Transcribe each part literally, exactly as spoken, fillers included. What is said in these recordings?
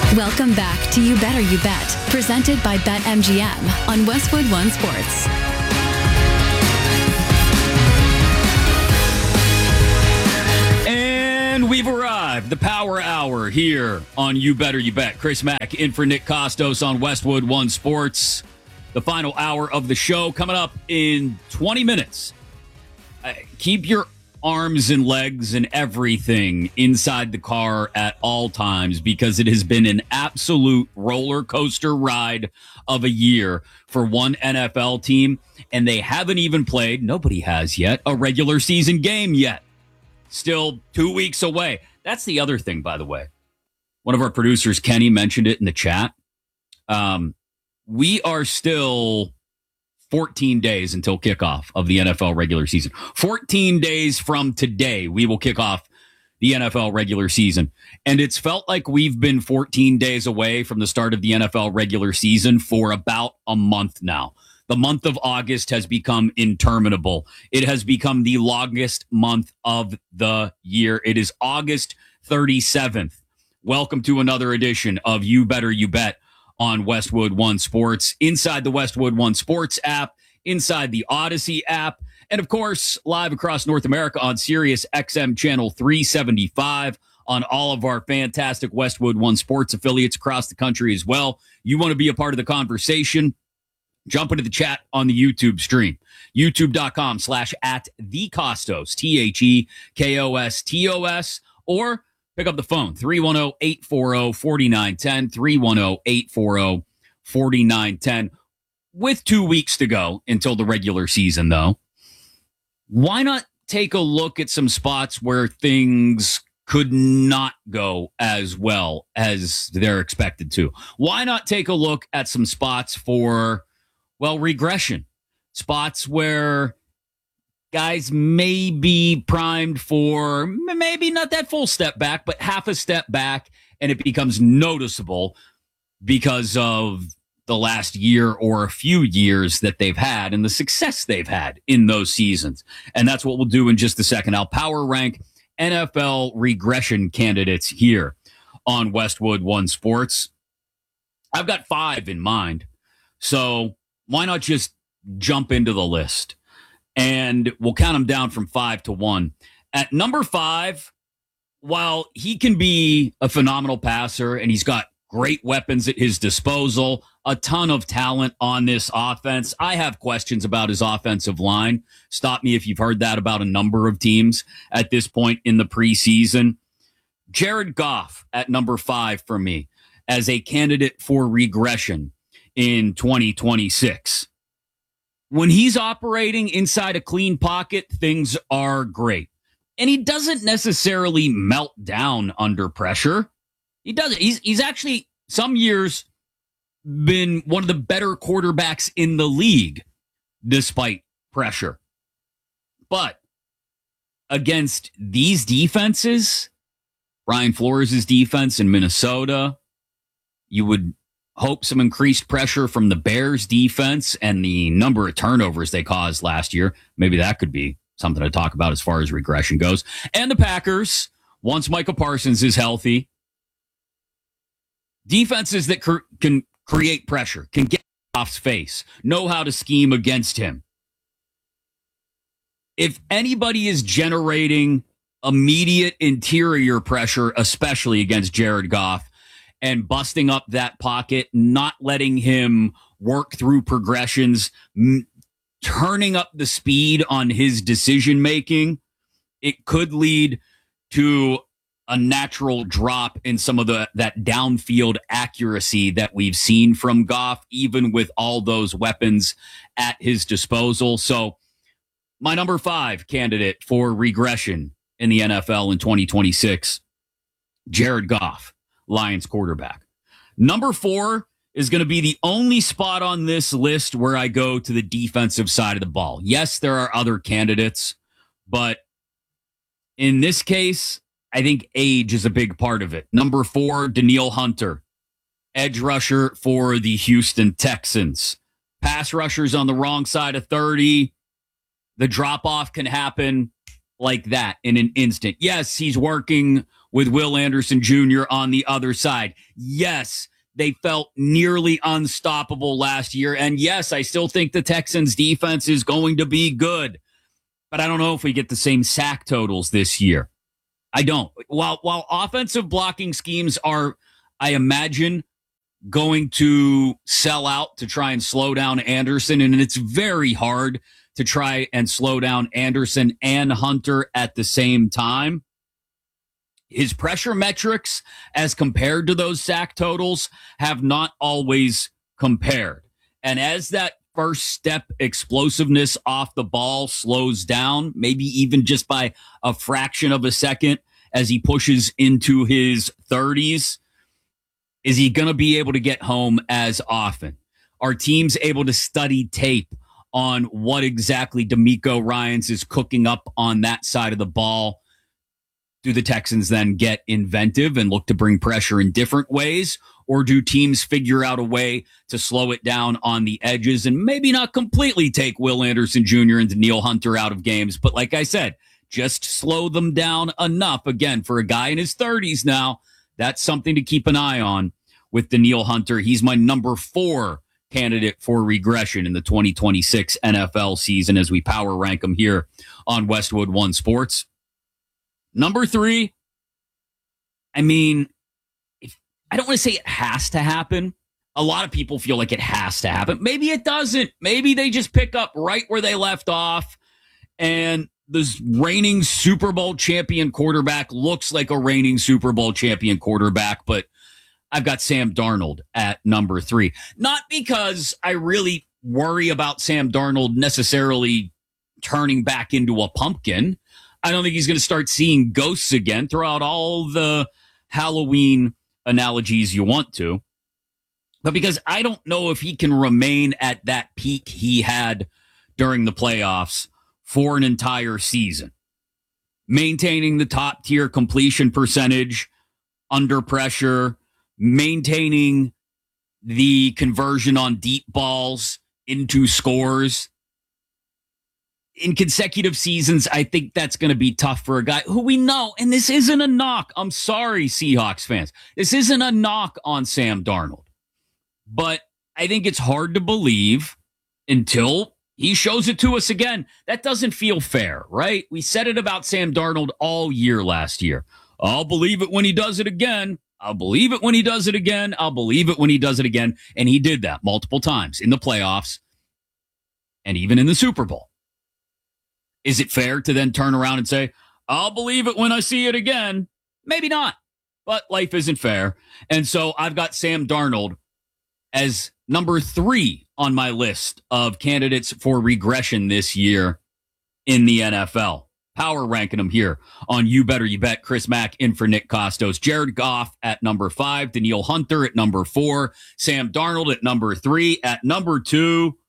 Welcome back to You Better You Bet, presented by BetMGM on Westwood One Sports. And we've arrived, the Power Hour here on You Better You Bet. Chris Mack in for Nick Costos on Westwood One Sports. The final hour of the show coming up in twenty minutes. Uh, keep your arms and legs and everything inside the car at all times, because it has been an absolute roller coaster ride of a year for one N F L team, and they haven't even played, nobody has yet, a regular season game yet. Still two weeks away. That's the other thing, by the way. One of our producers, Kenny, mentioned it in the chat. Um, we are still fourteen days until kickoff of the N F L regular season. fourteen days from today, we will kick off the N F L regular season. And it's felt like we've been fourteen days away from the start of the N F L regular season for about a month now. The month of August has become interminable. It has become the longest month of the year. It is August thirty-seventh. Welcome to another edition of You Better You Bet on Westwood One Sports, inside the Westwood One Sports app, inside the Odyssey app, and of course, live across North America on Sirius X M channel three seventy-five, on all of our fantastic Westwood One Sports affiliates across the country as well. You want to be a part of the conversation? Jump into the chat on the YouTube stream, youtube.com slash at the Costos, T H E K O S T O S, or pick up the phone, three one zero, eight four zero, four nine one zero, three one zero, eight four zero, four nine one zero. With two weeks to go until the regular season, though, why not take a look at some spots where things could not go as well as they're expected to? Why not take a look at some spots for, well, regression? Spots where guys may be primed for maybe not that full step back, but half a step back, and it becomes noticeable because of the last year or a few years that they've had and the success they've had in those seasons. And that's what we'll do in just a second. I'll power rank N F L regression candidates here on Westwood One Sports. I've got five in mind, so why not just jump into the list? And we'll count them down from five to one. At number five, while he can be a phenomenal passer and he's got great weapons at his disposal, a ton of talent on this offense, I have questions about his offensive line. Stop me if you've heard that about a number of teams at this point in the preseason. Jared Goff at number five for me as a candidate for regression in twenty twenty-six. When he's operating inside a clean pocket, things are great. And he doesn't necessarily melt down under pressure. He doesn't. He's, he's actually, some years, been one of the better quarterbacks in the league, despite pressure. But against these defenses, Brian Flores' defense in Minnesota, you would hope some increased pressure from the Bears defense and the number of turnovers they caused last year. Maybe that could be something to talk about as far as regression goes. And the Packers, once Micah Parsons is healthy, defenses that cr- can create pressure, can get off face, know how to scheme against him. If anybody is generating immediate interior pressure, especially against Jared Goff, and busting up that pocket, not letting him work through progressions, m- turning up the speed on his decision-making, it could lead to a natural drop in some of the that downfield accuracy that we've seen from Goff, even with all those weapons at his disposal. So my number five candidate for regression in the N F L in twenty twenty-six, Jared Goff, Lions quarterback. Number four is going to be the only spot on this list where I go to the defensive side of the ball. Yes, there are other candidates, but in this case, I think age is a big part of it. Number four, Danielle Hunter, edge rusher for the Houston Texans. Pass rushers on the wrong side of thirty. The drop-off can happen like that in an instant. Yes, he's working with Will Anderson Junior on the other side. Yes, they felt nearly unstoppable last year. And yes, I still think the Texans defense is going to be good. But I don't know if we get the same sack totals this year. I don't. While while offensive blocking schemes are, I imagine, going to sell out to try and slow down Anderson, and it's very hard to try and slow down Anderson and Hunter at the same time. His pressure metrics as compared to those sack totals have not always compared. And as that first step explosiveness off the ball slows down, maybe even just by a fraction of a second as he pushes into his thirties, is he going to be able to get home as often? Are teams able to study tape on what exactly DeMeco Ryans is cooking up on that side of the ball? Do the Texans then get inventive and look to bring pressure in different ways? Or do teams figure out a way to slow it down on the edges and maybe not completely take Will Anderson Junior and Danielle Hunter out of games? But like I said, just slow them down enough. Again, for a guy in his thirties now, that's something to keep an eye on with Danielle Hunter. He's my number four candidate for regression in the twenty twenty-six N F L season as we power rank him here on Westwood One Sports. Number three, I mean, if, I don't want to say it has to happen. A lot of people feel like it has to happen. Maybe it doesn't. Maybe they just pick up right where they left off, and this reigning Super Bowl champion quarterback looks like a reigning Super Bowl champion quarterback, but I've got Sam Darnold at number three. Not because I really worry about Sam Darnold necessarily turning back into a pumpkin. I don't think he's going to start seeing ghosts again. Throw out all the Halloween analogies you want to. But because I don't know if he can remain at that peak he had during the playoffs for an entire season. Maintaining the top tier completion percentage under pressure, maintaining the conversion on deep balls into scores in consecutive seasons, I think that's going to be tough for a guy who we know, and this isn't a knock. I'm sorry, Seahawks fans. This isn't a knock on Sam Darnold. But I think it's hard to believe until he shows it to us again. That doesn't feel fair, right? We said it about Sam Darnold all year last year. I'll believe it when he does it again. I'll believe it when he does it again. I'll believe it when he does it again. And he did that multiple times in the playoffs and even in the Super Bowl. Is it fair to then turn around and say, I'll believe it when I see it again? Maybe not, but life isn't fair. And so I've got Sam Darnold as number three on my list of candidates for regression this year in the N F L. Power ranking them here on You Better You Bet. Chris Mack in for Nick Costos. Jared Goff at number five. Danielle Hunter at number four. Sam Darnold at number three. At number two,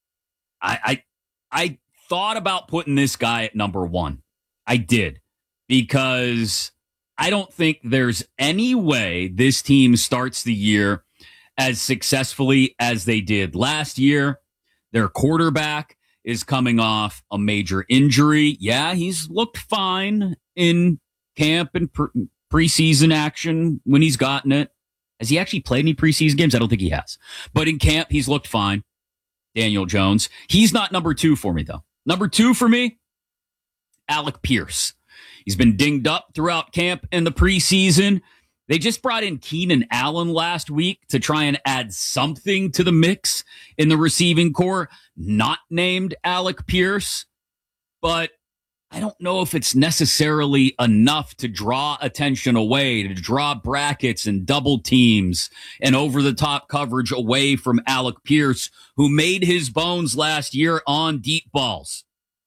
I I I thought about putting this guy at number one. I did, because I don't think there's any way this team starts the year as successfully as they did last year. Their quarterback is coming off a major injury. Yeah, he's looked fine in camp and pre- preseason action when he's gotten it. Has he actually played any preseason games? I don't think he has. But in camp, he's looked fine. Daniel Jones. He's not number two for me, though. Number two for me, Alec Pierce. He's been dinged up throughout camp in the preseason. They just brought in Keenan Allen last week to try and add something to the mix in the receiving core, not named Alec Pierce. But I don't know if it's necessarily enough to draw attention away, to draw brackets and double teams and over-the-top coverage away from Alec Pierce, who made his bones last year on deep balls.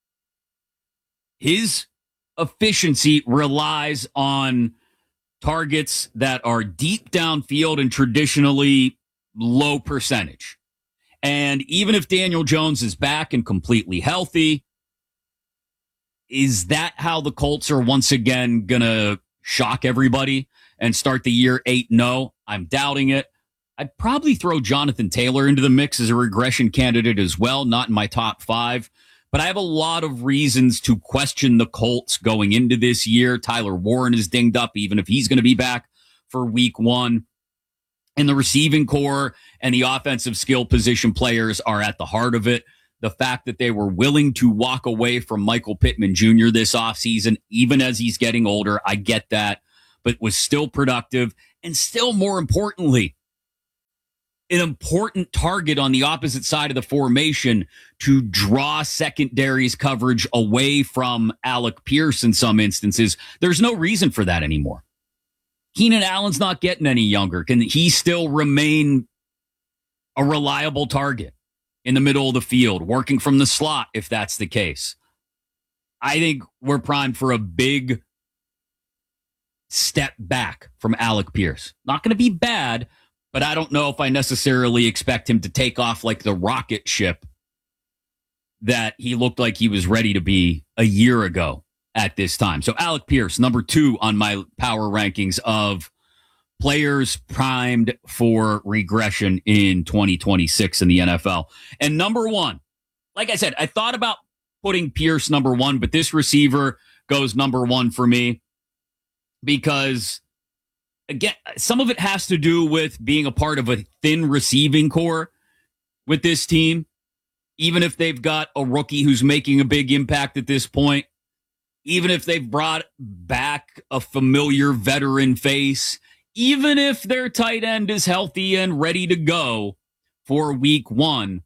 His efficiency relies on targets that are deep downfield and traditionally low percentage. And even if Daniel Jones is back and completely healthy, is that how the Colts are once again going to shock everybody and start the year eight and oh? I'm doubting it. I'd probably throw Jonathan Taylor into the mix as a regression candidate as well, not in my top five. But I have a lot of reasons to question the Colts going into this year. Tyler Warren is dinged up, even if he's going to be back for week one. And the receiving core and the offensive skill position players are at the heart of it. The fact that they were willing to walk away from Michael Pittman Junior this offseason, even as he's getting older, I get that, but was still productive and still, more importantly, an important target on the opposite side of the formation to draw secondaries coverage away from Alec Pierce in some instances. There's no reason for that anymore. Keenan Allen's not getting any younger. Can he still remain a reliable target in the middle of the field, working from the slot if that's the case? I think we're primed for a big step back from Alec Pierce. Not going to be bad, but I don't know if I necessarily expect him to take off like the rocket ship that he looked like he was ready to be a year ago at this time. So Alec Pierce, number two on my power rankings of players primed for regression in twenty twenty-six in the N F L. And number one, like I said, I thought about putting Pierce number one, but this receiver goes number one for me because, again, some of it has to do with being a part of a thin receiving core with this team. Even if they've got a rookie who's making a big impact at this point, even if they've brought back a familiar veteran face, even if their tight end is healthy and ready to go for week one,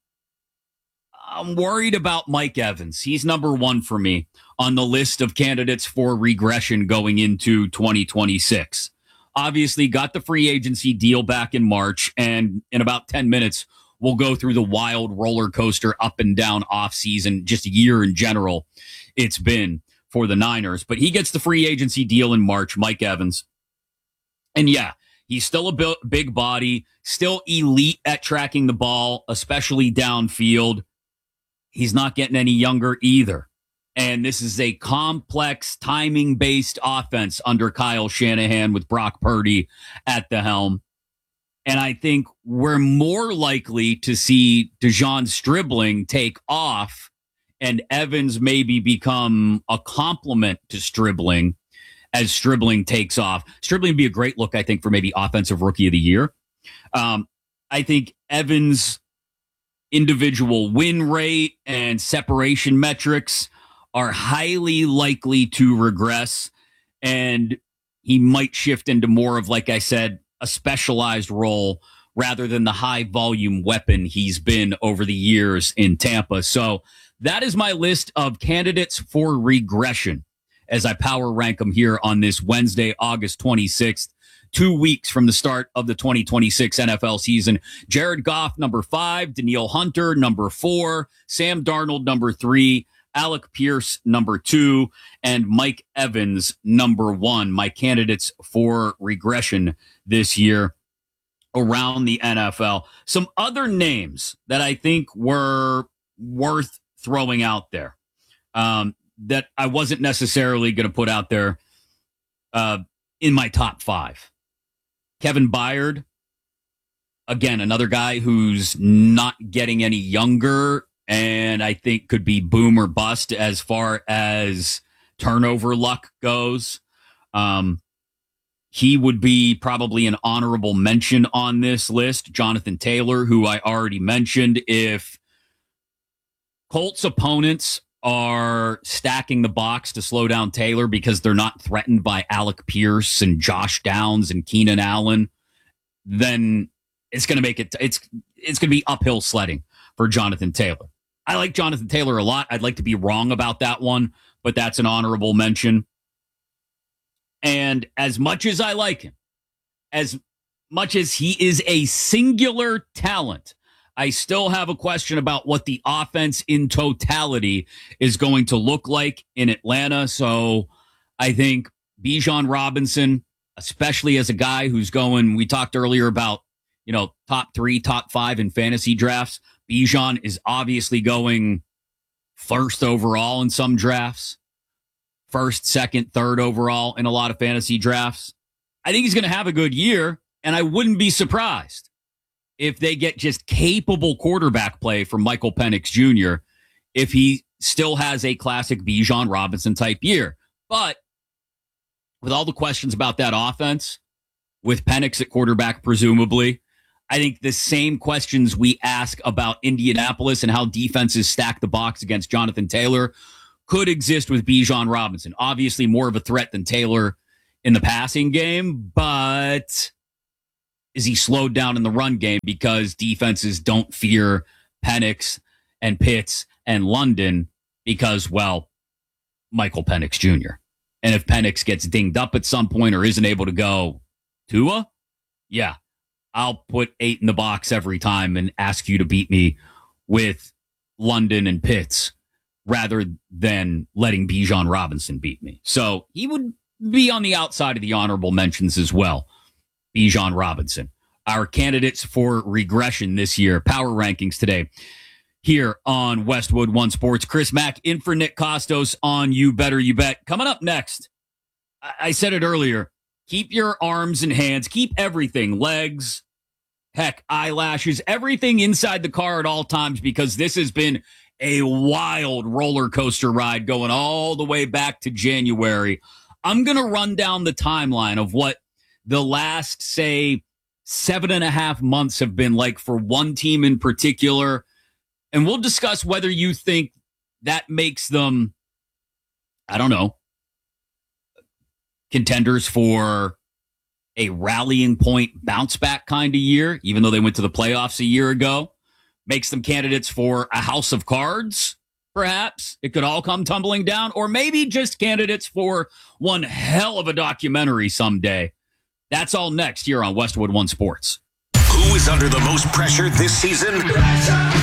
I'm worried about Mike Evans. He's number one for me on the list of candidates for regression going into twenty twenty-six. Obviously got the free agency deal back in March, and in about ten minutes, we'll go through the wild roller coaster up and down offseason, just a year in general it's been for the Niners. But he gets the free agency deal in March, Mike Evans. And yeah, he's still a bi- big body, still elite at tracking the ball, especially downfield. He's not getting any younger either. And this is a complex, timing-based offense under Kyle Shanahan with Brock Purdy at the helm. And I think we're more likely to see Dejon Stribling take off and Evans maybe become a complement to Stribling as Stribling takes off. Stribling would be a great look, I think, for maybe Offensive Rookie of the Year. Um, I think Evans' individual win rate and separation metrics are highly likely to regress, and he might shift into more of, like I said, a specialized role rather than the high volume weapon he's been over the years in Tampa. So that is my list of candidates for regression as I power rank them here on this Wednesday, August twenty-sixth, two weeks from the start of the twenty twenty-six N F L season. Jared Goff, number five, Danielle Hunter, number four, Sam Darnold, number three, Alec Pierce, number two, and Mike Evans, number one. My candidates for regression this year around the N F L. Some other names that I think were worth throwing out there um, that I wasn't necessarily going to put out there uh, in my top five. Kevin Byard, again, another guy who's not getting any younger, and I think could be boom or bust as far as turnover luck goes. Um, he would be probably an honorable mention on this list. Jonathan Taylor, who I already mentioned. If Colts opponents are stacking the box to slow down Taylor because they're not threatened by Alec Pierce and Josh Downs and Keenan Allen, then it's going to make it, it's, it's going to be uphill sledding for Jonathan Taylor. I like Jonathan Taylor a lot. I'd like to be wrong about that one, but that's an honorable mention. And as much as I like him, as much as he is a singular talent, I still have a question about what the offense in totality is going to look like in Atlanta. So I think Bijan Robinson, especially as a guy who's going, we talked earlier about, you know, top three, top five in fantasy drafts. Bijan is obviously going first overall in some drafts, first, second, third overall in a lot of fantasy drafts. I think he's going to have a good year, and I wouldn't be surprised if they get just capable quarterback play from Michael Penix Junior if he still has a classic Bijan Robinson type year. But with all the questions about that offense, with Penix at quarterback, presumably, I think the same questions we ask about Indianapolis and how defenses stack the box against Jonathan Taylor could exist with Bijan Robinson. Obviously more of a threat than Taylor in the passing game, but is he slowed down in the run game because defenses don't fear Penix and Pitts and London because, well, Michael Penix Junior And if Penix gets dinged up at some point or isn't able to go, Tua? Yeah. I'll put eight in the box every time and ask you to beat me with London and Pitts rather than letting Bijan Robinson beat me. So he would be on the outside of the honorable mentions as well. Bijan Robinson. Our candidates for regression this year, power rankings today here on Westwood One Sports. Chris Mack in for Nick Costos on You Better You Bet. Coming up next, I said it earlier, keep your arms and hands, keep everything, legs, heck, eyelashes, everything inside the car at all times, because this has been a wild roller coaster ride going all the way back to January. I'm going to run down the timeline of what the last, say, seven and a half months have been like for one team in particular. And we'll discuss whether you think that makes them, I don't know, contenders for a rallying point bounce back kind of year, even though they went to the playoffs a year ago. Makes them candidates for a house of cards, perhaps. It could all come tumbling down, or maybe just candidates for one hell of a documentary someday. That's all next here on Westwood One Sports. Who is under the most pressure this season?